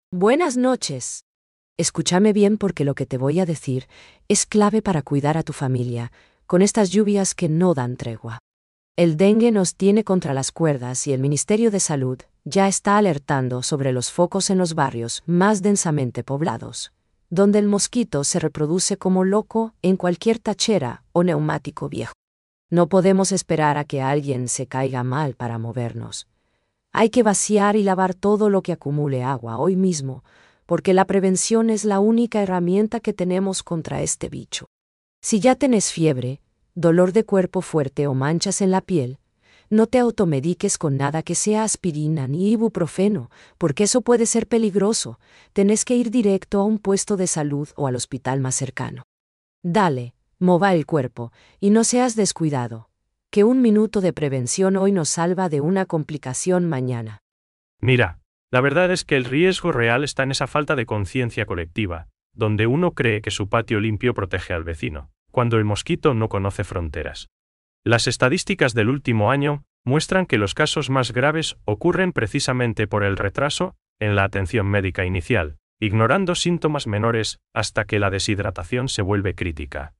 Buenas noches. Escúchame bien porque lo que te voy a decir es clave para cuidar a tu familia, con estas lluvias que no dan tregua. El dengue nos tiene contra las cuerdas y el Ministerio de Salud ya está alertando sobre los focos en los barrios más densamente poblados, donde el mosquito se reproduce como loco en cualquier tachera o neumático viejo. No podemos esperar a que alguien se caiga mal para movernos. Hay que vaciar y lavar todo lo que acumule agua hoy mismo, porque la prevención es la única herramienta que tenemos contra este bicho. Si ya tenés fiebre, dolor de cuerpo fuerte o manchas en la piel, no te automediques con nada que sea aspirina ni ibuprofeno, porque eso puede ser peligroso. Tenés que ir directo a un puesto de salud o al hospital más cercano. Dale, mova el cuerpo, y no seas descuidado, que un minuto de prevención hoy nos salva de una complicación mañana. Mira, la verdad es que el riesgo real está en esa falta de conciencia colectiva, donde uno cree que su patio limpio protege al vecino, cuando el mosquito no conoce fronteras. Las estadísticas del último año muestran que los casos más graves ocurren precisamente por el retraso en la atención médica inicial, ignorando síntomas menores hasta que la deshidratación se vuelve crítica.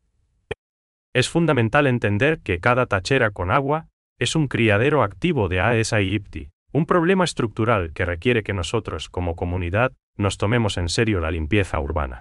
Es fundamental entender que cada tachera con agua es un criadero activo de Aedes aegypti, un problema estructural que requiere que nosotros, como comunidad, nos tomemos en serio la limpieza urbana.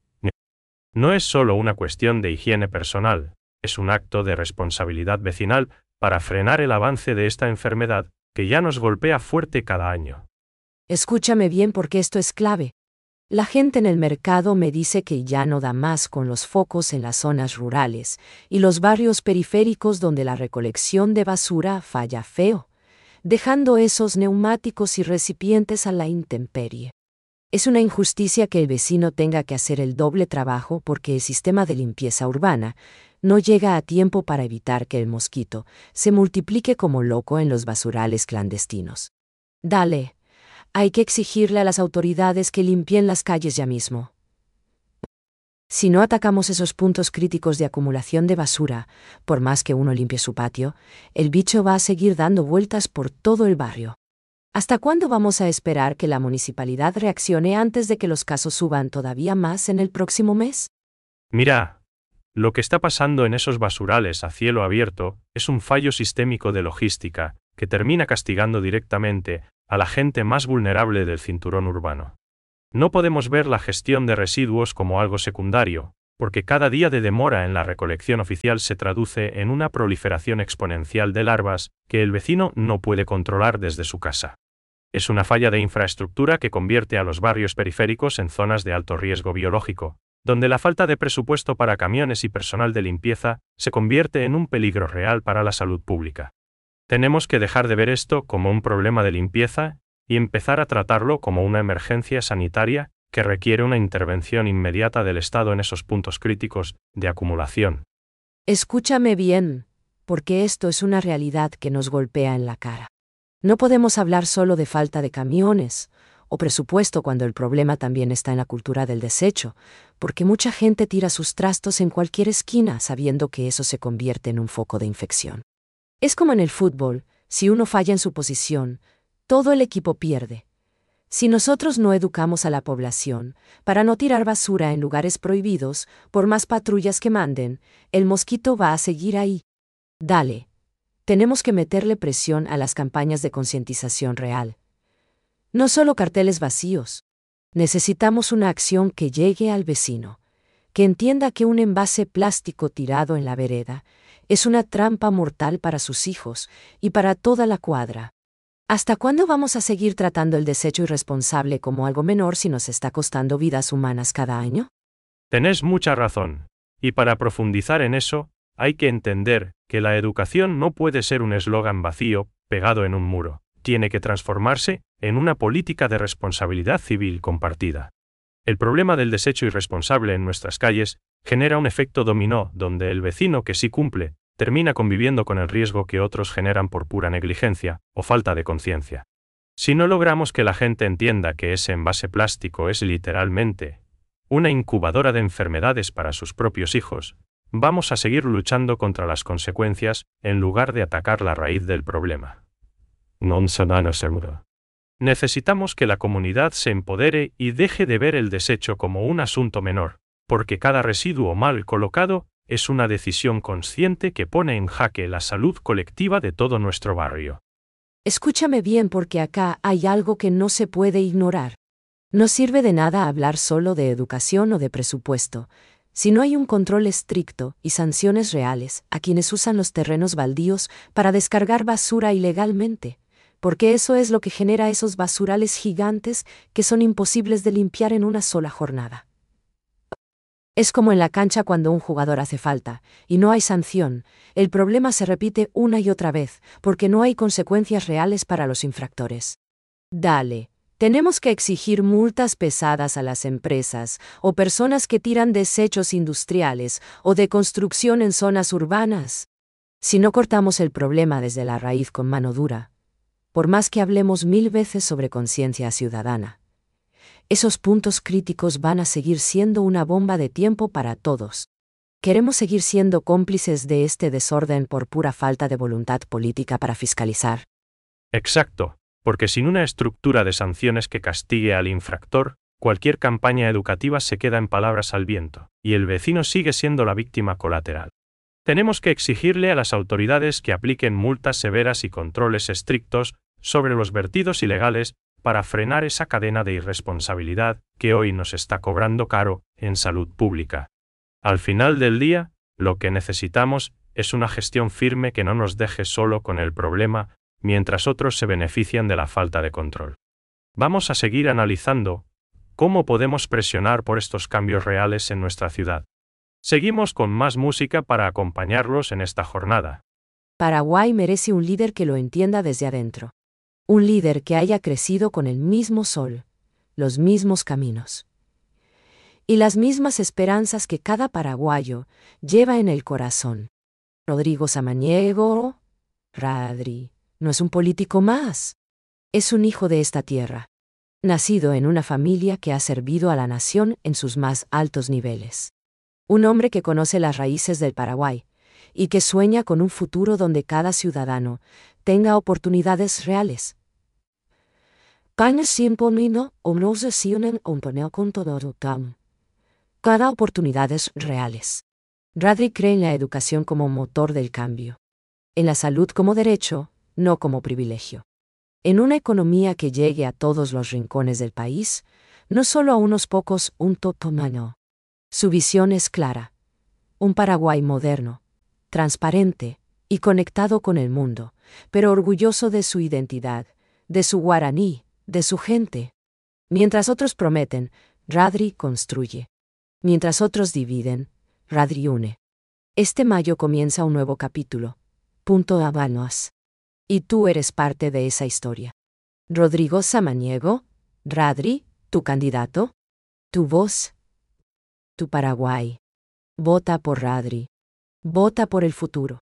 No es solo una cuestión de higiene personal, es un acto de responsabilidad vecinal para frenar el avance de esta enfermedad que ya nos golpea fuerte cada año. Escúchame bien porque esto es clave. La gente en el mercado me dice que ya no da más con los focos en las zonas rurales y los barrios periféricos donde la recolección de basura falla feo, dejando esos neumáticos y recipientes a la intemperie. Es una injusticia que el vecino tenga que hacer el doble trabajo porque el sistema de limpieza urbana no llega a tiempo para evitar que el mosquito se multiplique como loco en los basurales clandestinos. Dale. Hay que exigirle a las autoridades que limpien las calles ya mismo. Si no atacamos esos puntos críticos de acumulación de basura, por más que uno limpie su patio, el bicho va a seguir dando vueltas por todo el barrio. ¿Hasta cuándo vamos a esperar que la municipalidad reaccione antes de que los casos suban todavía más en el próximo mes? Mira, lo que está pasando en esos basurales a cielo abierto es un fallo sistémico de logística que termina castigando directamente a la gente más vulnerable del cinturón urbano. No podemos ver la gestión de residuos como algo secundario, porque cada día de demora en la recolección oficial se traduce en una proliferación exponencial de larvas que el vecino no puede controlar desde su casa. Es una falla de infraestructura que convierte a los barrios periféricos en zonas de alto riesgo biológico, donde la falta de presupuesto para camiones y personal de limpieza se convierte en un peligro real para la salud pública. Tenemos que dejar de ver esto como un problema de limpieza y empezar a tratarlo como una emergencia sanitaria que requiere una intervención inmediata del Estado en esos puntos críticos de acumulación. Escúchame bien, porque esto es una realidad que nos golpea en la cara. No podemos hablar solo de falta de camiones o presupuesto cuando el problema también está en la cultura del desecho, porque mucha gente tira sus trastos en cualquier esquina sabiendo que eso se convierte en un foco de infección. Es como en el fútbol, si uno falla en su posición, todo el equipo pierde. Si nosotros no educamos a la población para no tirar basura en lugares prohibidos, por más patrullas que manden, el mosquito va a seguir ahí. Dale. Tenemos que meterle presión a las campañas de concientización real. No solo carteles vacíos. Necesitamos una acción que llegue al vecino, que entienda que un envase plástico tirado en la vereda es una trampa mortal para sus hijos y para toda la cuadra. ¿Hasta cuándo vamos a seguir tratando el desecho irresponsable como algo menor si nos está costando vidas humanas cada año? Tenés mucha razón. Y para profundizar en eso, hay que entender que la educación no puede ser un eslogan vacío, pegado en un muro. Tiene que transformarse en una política de responsabilidad civil compartida. El problema del desecho irresponsable en nuestras calles genera un efecto dominó donde el vecino que sí cumple termina conviviendo con el riesgo que otros generan por pura negligencia o falta de conciencia. Si no logramos que la gente entienda que ese envase plástico es literalmente una incubadora de enfermedades para sus propios hijos, vamos a seguir luchando contra las consecuencias en lugar de atacar la raíz del problema. Non sono seguro. Necesitamos que la comunidad se empodere y deje de ver el desecho como un asunto menor, porque cada residuo mal colocado es una decisión consciente que pone en jaque la salud colectiva de todo nuestro barrio. Escúchame bien porque acá hay algo que no se puede ignorar. No sirve de nada hablar solo de educación o de presupuesto, si no hay un control estricto y sanciones reales a quienes usan los terrenos baldíos para descargar basura ilegalmente, porque eso es lo que genera esos basurales gigantes que son imposibles de limpiar en una sola jornada. Es como en la cancha cuando un jugador hace falta, y no hay sanción, el problema se repite una y otra vez, porque no hay consecuencias reales para los infractores. Dale, tenemos que exigir multas pesadas a las empresas o personas que tiran desechos industriales o de construcción en zonas urbanas. Si no cortamos el problema desde la raíz con mano dura, por más que hablemos 1000 veces sobre conciencia ciudadana, esos puntos críticos van a seguir siendo una bomba de tiempo para todos. ¿Queremos seguir siendo cómplices de este desorden por pura falta de voluntad política para fiscalizar? Exacto, porque sin una estructura de sanciones que castigue al infractor, cualquier campaña educativa se queda en palabras al viento, y el vecino sigue siendo la víctima colateral. Tenemos que exigirle a las autoridades que apliquen multas severas y controles estrictos sobre los vertidos ilegales para frenar esa cadena de irresponsabilidad que hoy nos está cobrando caro en salud pública. Al final del día, lo que necesitamos es una gestión firme que no nos deje solo con el problema, mientras otros se benefician de la falta de control. Vamos a seguir analizando cómo podemos presionar por estos cambios reales en nuestra ciudad. Seguimos con más música para acompañarlos en esta jornada. Paraguay merece un líder que lo entienda desde adentro. Un líder que haya crecido con el mismo sol, los mismos caminos y las mismas esperanzas que cada paraguayo lleva en el corazón. Rodrigo Samaniego, Radri, no es un político más. Es un hijo de esta tierra, nacido en una familia que ha servido a la nación en sus más altos niveles. Un hombre que conoce las raíces del Paraguay y que sueña con un futuro donde cada ciudadano tenga oportunidades reales. Cada oportunidades reales. Radri cree en la educación como motor del cambio. En la salud como derecho, no como privilegio. En una economía que llegue a todos los rincones del país, no solo a unos pocos, un totomano. Su visión es clara. Un Paraguay moderno, transparente y conectado con el mundo, pero orgulloso de su identidad, de su guaraní, de su gente. Mientras otros prometen, Radri construye. Mientras otros dividen, Radri une. Este mayo comienza un nuevo capítulo. Punto Habanos. Y tú eres parte de esa historia. Rodrigo Samaniego, Radri, tu candidato, tu voz, tu Paraguay. Vota por Radri. Vota por el futuro.